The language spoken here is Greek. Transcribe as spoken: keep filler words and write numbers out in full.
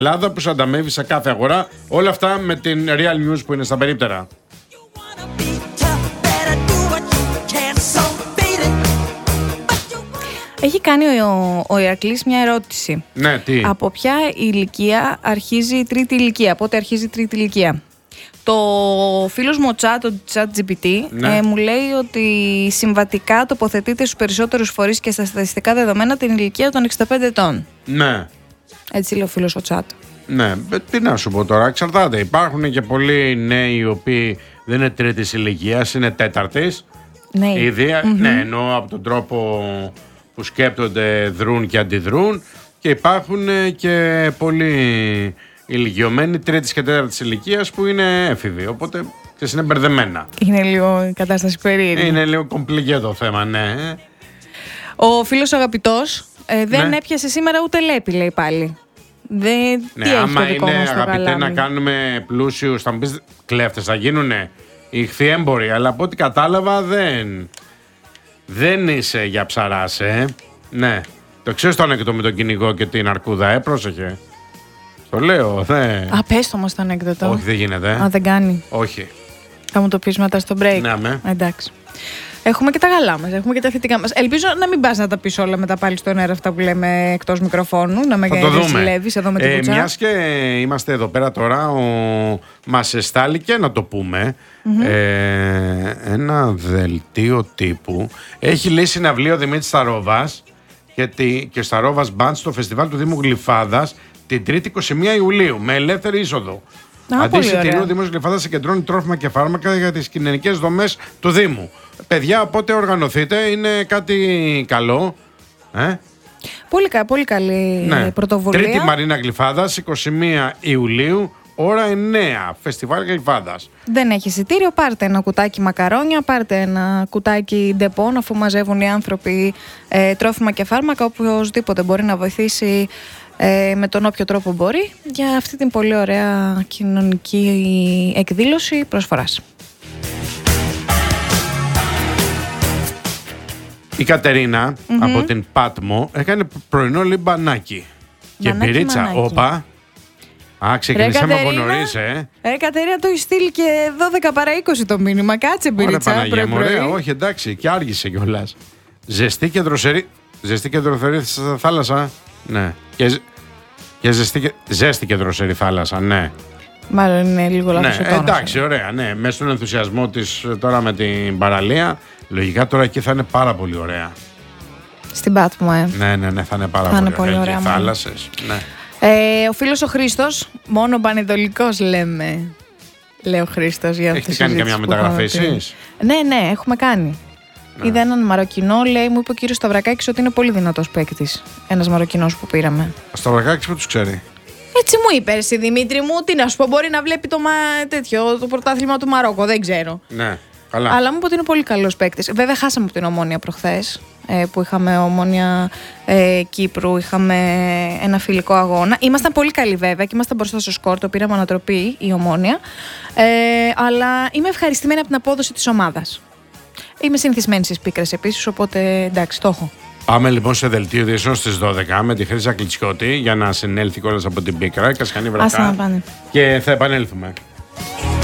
Ελλάδα που σου ανταμείβει σε κάθε αγορά. Όλα αυτά με την Real News που είναι στα περίπτερα. Έχει κάνει ο, ο Ηρακλής μια ερώτηση. Ναι, τι. Από ποια ηλικία αρχίζει η τρίτη ηλικία, πότε αρχίζει η τρίτη ηλικία. Το φίλος μου ο Chat, το ChatGPT, ναι. ε, μου λέει ότι συμβατικά τοποθετείται στους περισσότερους φορείς και στα στατιστικά δεδομένα την ηλικία των εξήντα πέντε ετών. Ναι. Έτσι λέει ο φίλος ο Chat. Ναι, τι να σου πω τώρα, εξαρτάται. Υπάρχουν και πολλοί νέοι οι οποίοι δεν είναι τρίτης ηλικίας, είναι τέταρτης. Ναι. Ήδη, Mm-hmm. ναι, εννοώ από τον τρόπο που σκέπτονται, δρούν και αντιδρούν. Και υπάρχουν και πολλοί ηλικιωμένοι τρίτης και τέταρτης ηλικίας που είναι έφηβοι. Οπότε και είναι μπερδεμένα. Είναι λίγο η κατάσταση περίεργη. Είναι λίγο κομπλικέ το θέμα, ναι. Ο φίλος ο αγαπητός ε, δεν ναι. έπιασε σήμερα ούτε λέπη, λέει πάλι. Δεν... Ναι, τι άμα έχει το είναι στο αγαπητέ καλάμι. να κάνουμε πλούσιους, θα μου πεις κλέφτες θα γίνουνε, οι ηχθιέμποροι, αλλά από ό,τι κατάλαβα δεν, δεν είσαι για ψαράς, ε. Ναι. Το ξέρεις το ανέκδοτο με τον κυνηγό και την αρκούδα, ε, πρόσεχε. Το λέω, δε. Α, πες το όμως το ανέκδοτο. Όχι, δεν γίνεται. Α, δεν κάνει. Όχι. Θα μου το πεις μετά στο break. Ναι, με. Εντάξει. Έχουμε και τα καλά μας, έχουμε και τα θετικά μας. Ελπίζω να μην πας να τα πεις όλα μετά πάλι στον αέρα αυτά που λέμε εκτός μικροφώνου. Να με ζηλεύεις εδώ με την ε, κουτσά. Μιας και είμαστε εδώ πέρα τώρα, ο... μας εστάληκε, να το πούμε, mm-hmm. ε, ένα δελτίο τύπου. Έχει λύσει συναυλίο Δημήτρης Σταρόβας και, τη... και Σταρόβας Μπαντ στο φεστιβάλ του Δήμου Γλυφάδας την Τρίτη είκοσι μία Ιουλίου με ελεύθερη είσοδο. Αντί εισιτηρίου, ο Δήμος Γλυφάδας συγκεντρώνει τρόφιμα και φάρμακα για τις κοινωνικές δομές του Δήμου. Παιδιά, οπότε οργανωθείτε, είναι κάτι καλό. Ε? Πολύ, πολύ καλή ναι. πρωτοβουλία. Τρίτη Μαρίνα Γλυφάδας, είκοσι μία Ιουλίου, ώρα εννέα, φεστιβάλ Γλυφάδας. Δεν έχει εισιτήριο, πάρτε ένα κουτάκι μακαρόνια, πάρτε ένα κουτάκι ντεπών, αφού μαζεύουν οι άνθρωποι ε, τρόφιμα και φάρμακα, οποιοσδήποτε μπορεί να βοηθήσει ε, με τον όποιο τρόπο μπορεί για αυτή την πολύ ωραία κοινωνική εκδήλωση προσφοράς. Η Κατερίνα mm-hmm. από την Πάτμο έκανε πρωινό λιμπανάκι. Και πυρίτσα, όπα. Α, ξεκινήσαμε από νωρίς, ε. Ε, Κατερίνα, το έχει στείλει και δώδεκα παρά είκοσι το μήνυμα. Κάτσε πυρίτσα. Ωραία, Παναγία, όχι, εντάξει, και άργησε κιόλας. Ζεστή και δροσερή. Ζεστή και δροσερή θάλασσα. Ναι. Και, και ζεστή και, ζέστη και δροσερή θάλασσα, ναι. Μάλλον είναι λίγο λάθος. Ναι, εντάξει, ωραία, ναι. Μέσα στον ενθουσιασμό της τώρα με την παραλία. Λογικά τώρα εκεί θα είναι πάρα πολύ ωραία. Στην Πάτμο, ε. Ναι, ναι, ναι, θα είναι πάρα θα πολύ, είναι πολύ ωραία. ωραία. Και θάλασσες, ναι. Ε, ο φίλος ο Χρήστος, μόνο πανετολικός λέμε. Λέει ο Χρήστος. Έχετε κάνει καμιά μεταγραφή εσείς? Ναι, ναι, έχουμε κάνει. Ναι. Είδα έναν Μαροκινό, λέει, μου είπε ο κύριος Σταυρακάκης ότι είναι πολύ δυνατός παίκτης. Ένας Μαροκινός που πήραμε. Ο Σταυρακάκης που τους ξέρει? Έτσι μου είπε εσύ, Δημήτρη μου, τι να σου πω, μπορεί να βλέπει το, μα... τέτοιο, το πρωτάθλημα του Μαρόκο, δεν ξέρω. Ναι. Καλά. Αλλά μου είπε ότι είναι πολύ καλός παίκτης. Βέβαια, χάσαμε από την Ομόνια προχθές, ε, που είχαμε Ομόνια ε, Κύπρου, είχαμε ένα φιλικό αγώνα. Ήμασταν πολύ καλοί, βέβαια, και ήμασταν μπροστά στο σκορ. Το πήραμε ανατροπή η Ομόνια. Ε, αλλά είμαι ευχαριστημένη από την απόδοση της ομάδας. Είμαι συνηθισμένη στις πίκρες επίσης, οπότε εντάξει, το έχω. Πάμε λοιπόν σε δελτίο ειδήσεων στις δώδεκα με τη Χρύσα Κλιτσιώτη για να συνέλθει κιόλας από την πίκρα. Κασχανή βραχά. Ας να πάνε. Και θα επανέλθουμε.